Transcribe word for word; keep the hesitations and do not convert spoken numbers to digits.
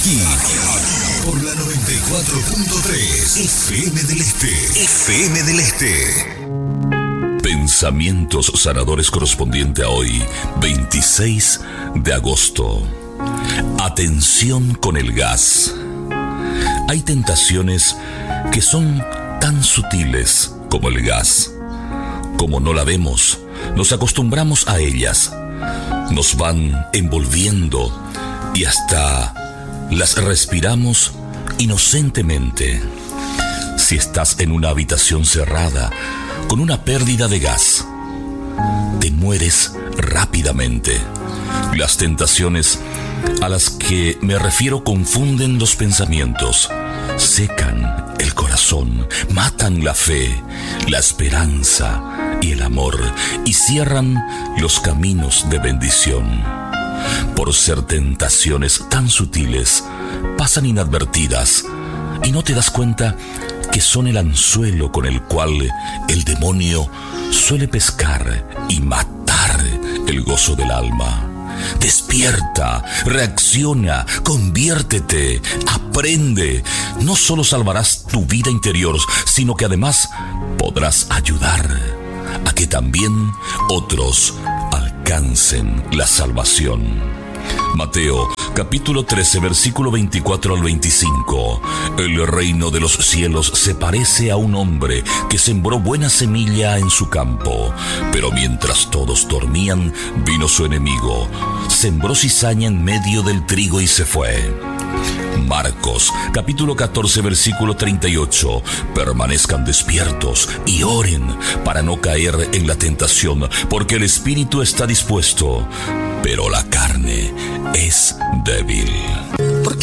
Aquí, por la noventa y cuatro punto tres, F M del Este. F M del Este. Pensamientos sanadores correspondiente a hoy, veintiséis de agosto. Atención con el gas. Hay tentaciones que son tan sutiles como el gas. Como no la vemos, nos acostumbramos a ellas. Nos van envolviendo y hasta las respiramos inocentemente. Si estás en una habitación cerrada con una pérdida de gas, te mueres rápidamente. Las tentaciones a las que me refiero confunden los pensamientos, secan el corazón, matan la fe, la esperanza y el amor y cierran los caminos de bendición. Por ser tentaciones tan sutiles, pasan inadvertidas y no te das cuenta que son el anzuelo con el cual el demonio suele pescar y matar el gozo del alma. Despierta, reacciona, conviértete, aprende. No solo salvarás tu vida interior, sino que además podrás ayudar a que también otros alcancen la salvación. Mateo, capítulo trece, versículo veinticuatro al veinticinco. El reino de los cielos se parece a un hombre que sembró buena semilla en su campo. Pero mientras todos dormían, vino su enemigo. Sembró cizaña en medio del trigo y se fue. Marcos, capítulo catorce, versículo treinta y ocho. Permanezcan despiertos y oren para no caer en la tentación, porque el espíritu está dispuesto, pero la carne es débil.